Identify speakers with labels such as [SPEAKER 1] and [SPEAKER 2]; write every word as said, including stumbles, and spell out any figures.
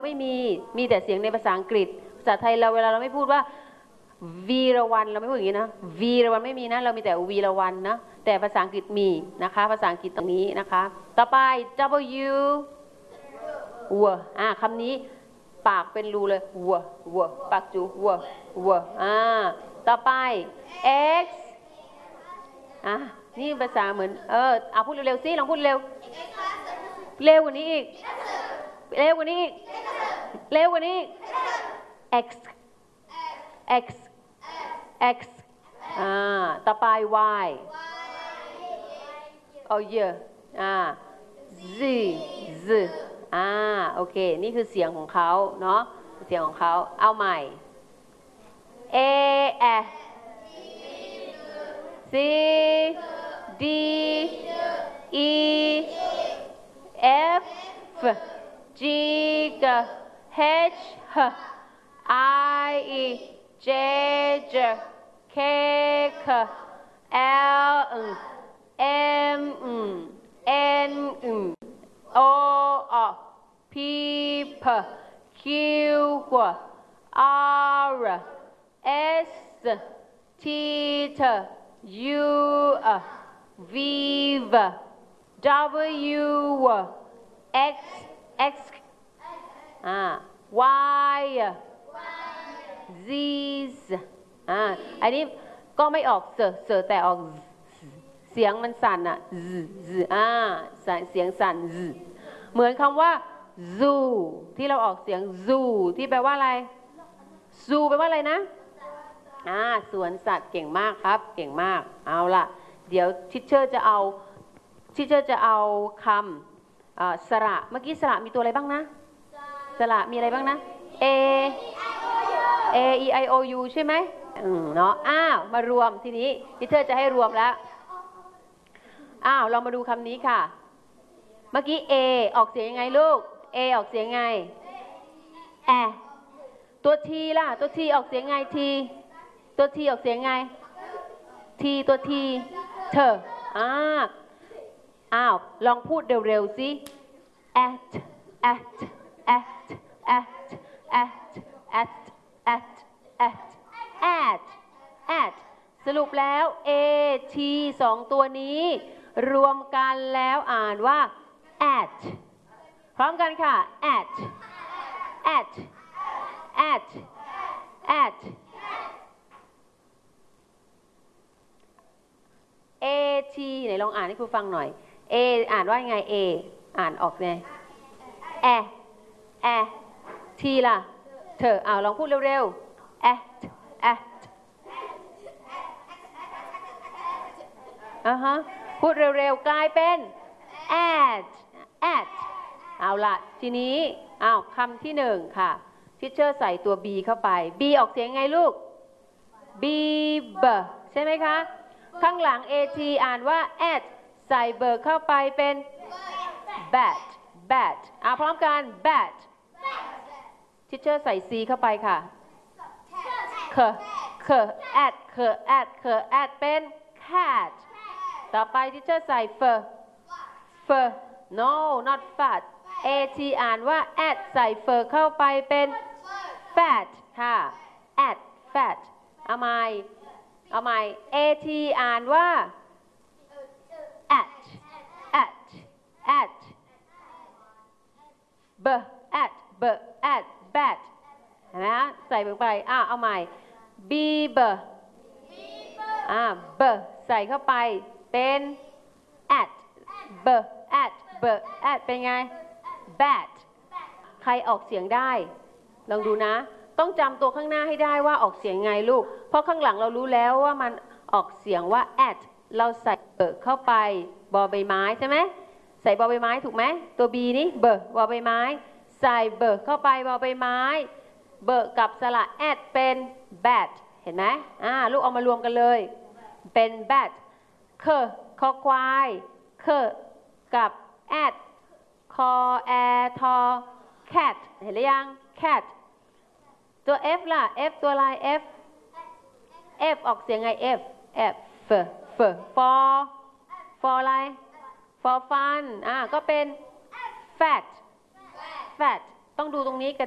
[SPEAKER 1] ไม่มีมีแต่เสียงในภาษาอังกฤษภาษาไทยเราเวลาเราไม่พูดว่าวีรวันเราไม่พูดอย่างนี้นะวีรวันไม่มีนะเรามีแต่วีรวันนะแต่ภาษาอังกฤษมีนะคะภาษาอังกฤษตรงนี้นะคะต่อไป W วัวอ่าคำนี้ปากเป็นรูเลยวัววัวปากจูวัววัวอ่าต่อไป X อ่ะนี่ภาษาเหมือนเออเอาพูดเร็วๆสิลองพูดเร็วเร็วกว่านี้อีกเร็วกว่านี้อีกเร็วกว่านี้ x x x อ่าต่อไป y เอาเยอะอ่า z z อ่าโอเคนี่คือเสียงของเขาเนาะเสียงของเขาเอาใหม่ a f c d e f G H I J J K K L M N O P P Q R S T U V W X X อ่า Y Z อ่าอันนี้ก็ไม่ออกเสอเสอแต่ออกเสียงมันสั่นอ่ะ Z Z อ่าเสียงสั่น Z เหมือนคำว่า zoo ที่เราออกเสียง zoo ที่แปลว่าอะไร zoo แปลว่าอะไรนะอ่าสวนสัตว์เก่งมากครับเก่งมากเอาล่ะเดี๋ยวทิชเชอร์จะเอาทิชเชอร์จะเอาคำสระเมื่อกี้สระมีตัวอะไรบ้างนะสระมีอะไรบ้างนะ A A E I O U ใช่ไหมอืมเนาะอ้าวมารวมทีนี้ทิชเชอร์จะให้รวมแล้วอ้าวเรามาดูคำนี้ค่ะเมื่อกี้ A ออกเสียงยังไงลูก A ออกเสียงไงแอตัว T ล่ะตัว T ออกเสียงไง T ตัว T ออกเสียงไง T ตัว T เธออ้าอ้าวลองพูดเร็วๆสิ at at at at at at at at at at สรุปแล้ว A T สองตัวนี้รวมกันแล้วอ่านว่า at พร้อมกันค่ะ at at at at A T ไหนลองอ่านให้ครูฟังหน่อย A อ่านว่าไง A อ่านออกไงแอแอ T ล่ะเธอเอาลองพูดเร็วๆ at at อ่าฮะพูดเร็วๆกลายเป็น at at เอาล่ะทีนี้เอาคำที่หนึ่งค่ะทิชเชอร์ใส่ตัว B เข้าไป B ออกเสียงไงลูก B B ใช่ไหมคะข้างหลัง at อ่านว่า at ใส่เบอร์เข้าไปเป็น bat bat อ่ะพร้อมกัน bat ทิชเชอร์ใส่ c เข้าไปค่ะเคเค at เค at เค at เป็น cat ต่อไปทิชเชอร์ใส่ f f no not fat at อ่านว่า at ใส่ f เข้าไปเป็น fat ค่ะ at fat เอาใหม่เอาใหม่ at อ่านว่า at at at b at b at bat เห็นไหมคะใส่ลงไปอ่ะเอาใหม่ b b อ่า b ใส่เข้าไปเป็น at b at b at เป็นไง bat ใครออกเสียงได้ลองดูนะต้องจำตัวข้างหน้าให้ได้ว่าออกเสียงไงลูกเพราะข้างหลังเรารู้แล้วว่ามันออกเสียงว่า at เราใส่เบอร์เข้าไปบอใบไม้ใช่ไหมใส่บอใบไม้ถูกไหมตัว b นี้เบอร์บอใบไม้ใส่เบอร์เข้าไปบอใบไม้เบอร์กับสระ at เป็น bat เห็นไหมอ่าลูกเอามารวมกันเลยเป็น bat เคคอควายเคกับ at คอแอทอ cat เห็นหรือยัง cat ตัว F ล่ะ F ตัวอะไร F F ออกเสียงไง F F F for for อะไร for fun อ่าก็เป็น fat fat ต้องดูตรงนี้กระ